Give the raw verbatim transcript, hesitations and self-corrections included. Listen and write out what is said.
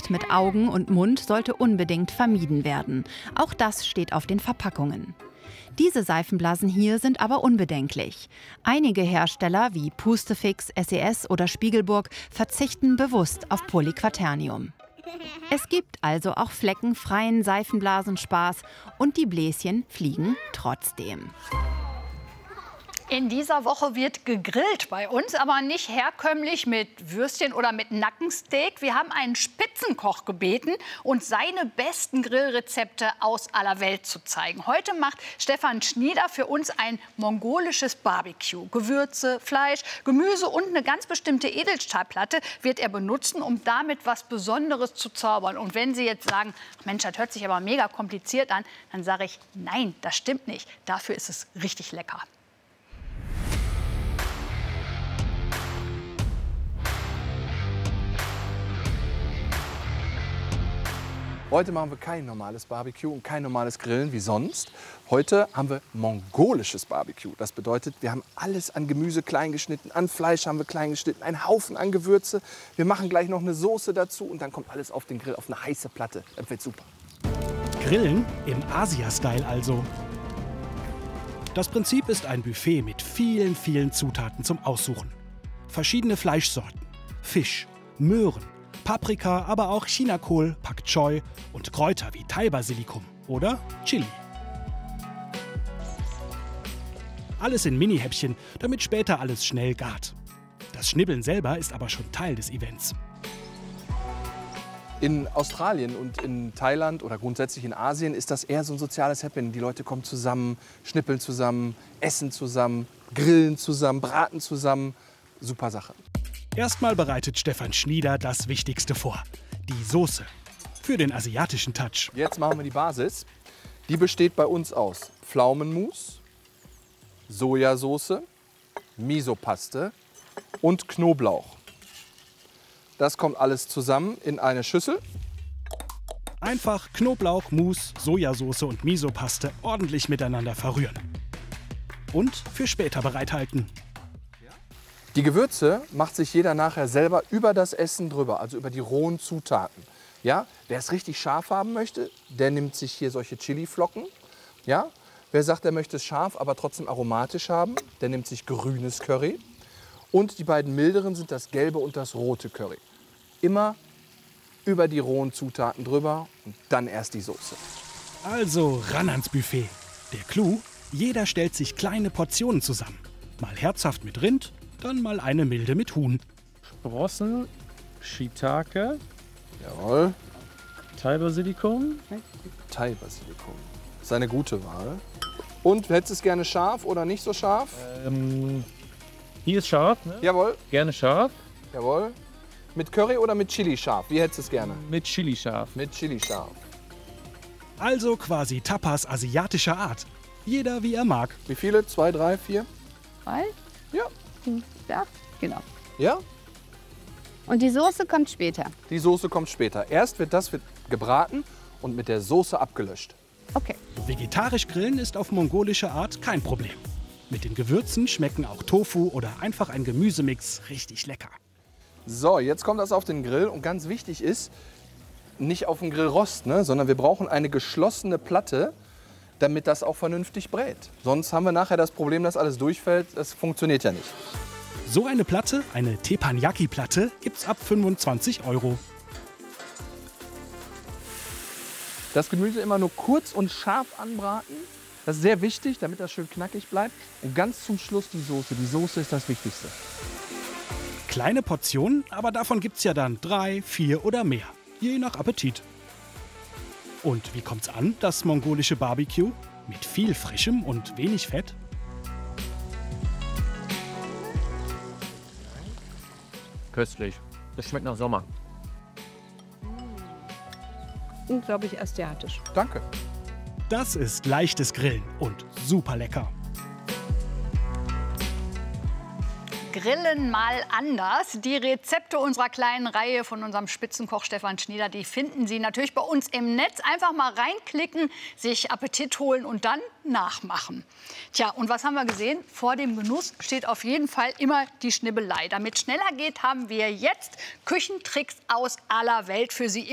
Kontakt mit Augen und Mund sollte unbedingt vermieden werden. Auch das steht auf den Verpackungen. Diese Seifenblasen hier sind aber unbedenklich. Einige Hersteller wie Pustefix, S E S oder Spiegelburg verzichten bewusst auf Polyquaternium. Es gibt also auch fleckenfreien Seifenblasenspaß und die Bläschen fliegen trotzdem. In dieser Woche wird gegrillt bei uns, aber nicht herkömmlich mit Würstchen oder mit Nackensteak. Wir haben einen Spitzenkoch gebeten, uns seine besten Grillrezepte aus aller Welt zu zeigen. Heute macht Stefan Schnieder für uns ein mongolisches Barbecue. Gewürze, Fleisch, Gemüse und eine ganz bestimmte Edelstahlplatte wird er benutzen, um damit was Besonderes zu zaubern. Und wenn Sie jetzt sagen, Mensch, das hört sich aber mega kompliziert an, dann sage ich, nein, das stimmt nicht. Dafür ist es richtig lecker. Heute machen wir kein normales Barbecue und kein normales Grillen wie sonst. Heute haben wir mongolisches Barbecue. Das bedeutet, wir haben alles an Gemüse klein geschnitten, an Fleisch haben wir klein geschnitten, einen Haufen an Gewürze. Wir machen gleich noch eine Soße dazu und dann kommt alles auf den Grill, auf eine heiße Platte. Das wird super. Grillen im Asia-Style also. Das Prinzip ist ein Buffet mit vielen, vielen Zutaten zum Aussuchen. Verschiedene Fleischsorten, Fisch, Möhren, Paprika, aber auch Chinakohl, Pak Choi und Kräuter wie Thai-Basilikum oder Chili. Alles in Mini-Häppchen, damit später alles schnell gart. Das Schnibbeln selber ist aber schon Teil des Events. In Australien und in Thailand oder grundsätzlich in Asien ist das eher so ein soziales Happening. Die Leute kommen zusammen, schnippeln zusammen, essen zusammen, grillen zusammen, braten zusammen. Super Sache. Erstmal bereitet Stefan Schnieder das Wichtigste vor, die Soße. Für den asiatischen Touch. Jetzt machen wir die Basis. Die besteht bei uns aus Pflaumenmus, Sojasauce, Misopaste und Knoblauch. Das kommt alles zusammen in eine Schüssel. Einfach Knoblauch, Mousse, Sojasauce und Misopaste ordentlich miteinander verrühren. Und für später bereithalten. Die Gewürze macht sich jeder nachher selber über das Essen drüber, also über die rohen Zutaten. Ja? Wer es richtig scharf haben möchte, der nimmt sich hier solche Chiliflocken. Ja? Wer sagt, er möchte es scharf, aber trotzdem aromatisch haben, der nimmt sich grünes Curry. Und die beiden milderen sind das gelbe und das rote Curry. Immer über die rohen Zutaten drüber und dann erst die Soße. Also ran ans Buffet. Der Clou, jeder stellt sich kleine Portionen zusammen. Mal herzhaft mit Rind, dann mal eine milde mit Huhn. Sprossen, Shiitake, Jawohl. Thai-Basilikum. Thai-Basilikum. Das ist eine gute Wahl. Und hättest du es gerne scharf oder nicht so scharf? Ähm, hier ist scharf, ne? Jawohl. Gerne scharf. Jawohl. Mit Curry oder mit Chili scharf? Wie hättest du es gerne? Mit Chili scharf. Mit Chili scharf. Also quasi Tapas asiatischer Art. Jeder wie er mag. Wie viele? Zwei, drei, vier? Drei? Ja. Ja, genau. Ja? Und die Soße kommt später. Die Soße kommt später. Erst wird das wird gebraten und mit der Soße abgelöscht. Okay. Vegetarisch grillen ist auf mongolische Art kein Problem. Mit den Gewürzen schmecken auch Tofu oder einfach ein Gemüsemix richtig lecker. So, jetzt kommt das auf den Grill und ganz wichtig ist, nicht auf dem Grill Rost, ne, sondern wir brauchen eine geschlossene Platte, damit das auch vernünftig brät. Sonst haben wir nachher das Problem, dass alles durchfällt. Das funktioniert ja nicht. So eine Platte, eine Teppanyaki-Platte, gibt's ab fünfundzwanzig Euro. Das Gemüse immer nur kurz und scharf anbraten. Das ist sehr wichtig, damit das schön knackig bleibt. Und ganz zum Schluss die Soße. Die Soße ist das Wichtigste. Kleine Portionen, aber davon gibt's ja dann drei, vier oder mehr. Je nach Appetit. Und wie kommt's an, das mongolische Barbecue? Mit viel Frischem und wenig Fett? Köstlich. Das schmeckt nach Sommer. Unglaublich asiatisch. Danke. Das ist leichtes Grillen und super lecker. Grillen mal anders. Die Rezepte unserer kleinen Reihe von unserem Spitzenkoch Stefan Schnieder, die finden Sie natürlich bei uns im Netz. Einfach mal reinklicken, sich Appetit holen und dann nachmachen. Tja, und was haben wir gesehen? Vor dem Genuss steht auf jeden Fall immer die Schnibbelei. Damit es schneller geht, haben wir jetzt Küchentricks aus aller Welt für Sie.